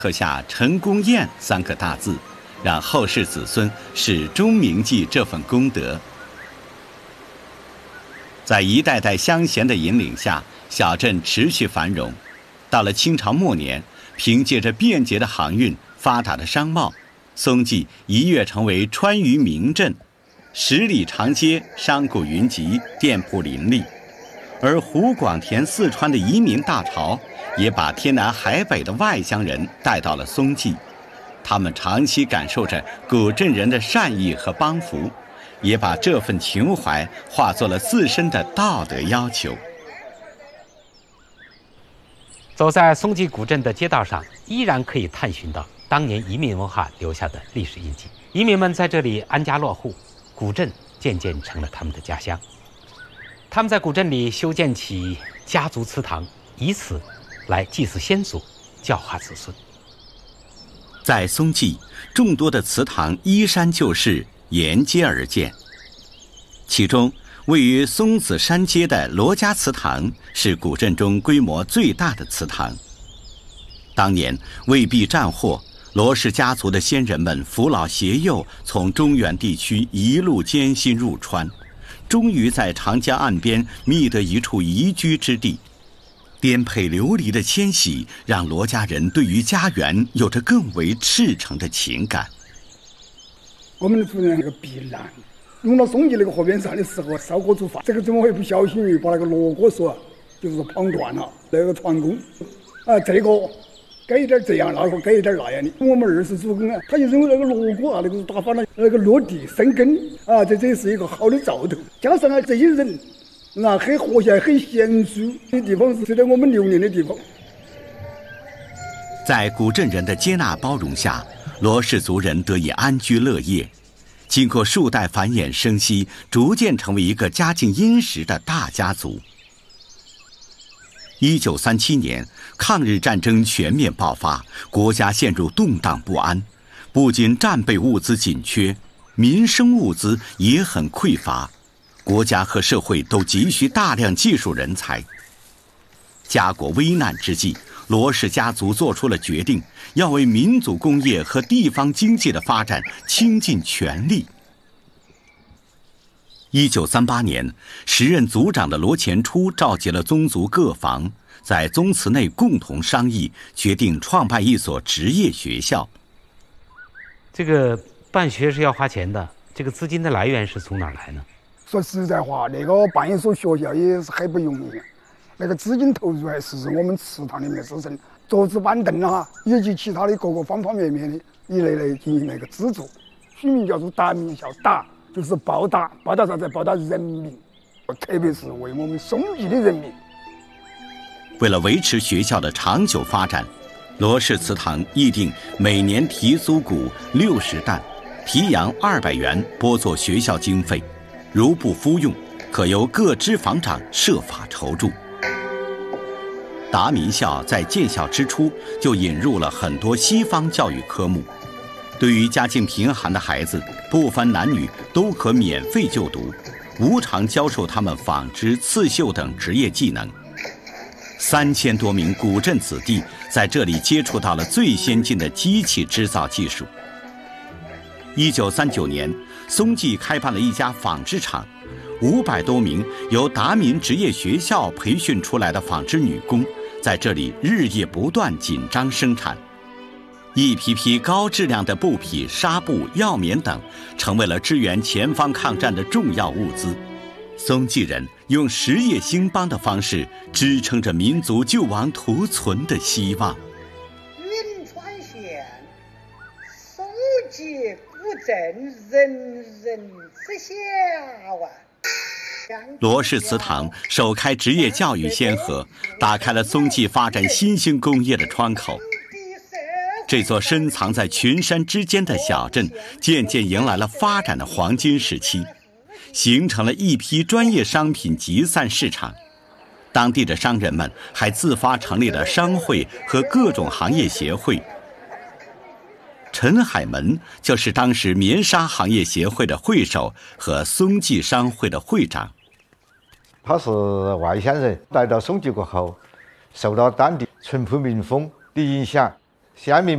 刻下陈公宴3个大字，让后世子孙始终铭记这份功德。在一代代乡贤的引领下，小镇持续繁荣。到了清朝末年，凭借着便捷的航运、发达的商贸，松记一跃成为川渝名镇，10里长街，商贾云集，店铺林立。而湖广填四川的移民大潮，也把天南海北的外乡人带到了松记。他们长期感受着古镇人的善意和帮扶，也把这份情怀化作了自身的道德要求。 走在松记古镇的街道上，依然可以探寻到当年移民文化留下的历史印记。移民们在这里安家落户，古镇渐渐成了他们的家乡。他们在古镇里修建起家族祠堂，以此来祭祀先祖，教化子孙。 在松记，众多的祠堂依山就势，沿街而建。其中，位于松子山街的罗家祠堂是古镇中规模最大的祠堂。当年为避战祸，罗氏家族的先人们扶老携幼，从中原地区一路艰辛入川，终于在长江岸边觅得一处宜居之地。颠沛流离的迁徙，让罗家人对于家园有着更为赤诚的情感。 我们族人那个避难，用到松记那个河边上的时候，烧锅煮饭，这个怎么会不小心把那个罗锅说就是说碰断了？那个船工这个该一点这样，那个该一点那样的。我们20祖公他就认为那个罗锅那个打翻了，那个落地生根这是一个好的兆头。加上这些人很和谐、很贤淑的地方，是值得我们留念的地方。 在古镇人的接纳包容下，罗氏族人得以安居乐业。经过数代繁衍生息，逐渐成为一个家境殷实的大家族。1937年，抗日战争全面爆发，国家陷入动荡不安，不仅战备物资紧缺，民生物资也很匮乏。国家和社会都急需大量技术人才。家国危难之际，罗氏家族做出了决定，要为民族工业和地方经济的发展倾尽全力。1938年，时任族长的罗前初召集了宗族各房，在宗祠内共同商议，决定创办一所职业学校。 这个办学是要花钱的，这个资金的来源是从哪儿来呢？ 说实在话，那个办一所学校也是很不容易。那个资金投入还是我们祠堂里面师生桌子板凳以及其他的各个方方面面的一类来进行那个资助。取名叫做达名校，达就是报答，报答啥子？报答人民，特别是为我们松记的人民。 为了维持学校的长久发展，罗氏祠堂议定每年提租谷60担，提洋200元拨作学校经费，如不敷用，可由各支房长设法筹助。达民校在建校之初就引入了很多西方教育科目，对于家境贫寒的孩子，不分男女都可免费就读，无偿教授他们纺织、刺绣等职业技能。3000多名古镇子弟在这里接触到了最先进的机器制造技术。1939年，松记开办了一家纺织厂，500多名由达民职业学校培训出来的纺织女工，在这里日夜不断紧张生产。一批批高质量的布匹、纱布、药棉等，成为了支援前方抗战的重要物资。松记人用实业兴邦的方式，支撑着民族救亡图存的希望。 云川县松记古镇人人知晓罗氏祠堂首开职业教育先河，打开了松记发展新兴工业的窗口。这座深藏在群山之间的小镇，渐渐迎来了发展的黄金时期，形成了一批专业商品集散市场。当地的商人们还自发成立了商会和各种行业协会。陈海门就是当时棉纱行业协会的会首和松记商会的会长。 他是外乡人，来到松记过后，受到当地淳朴民风的影响，乡民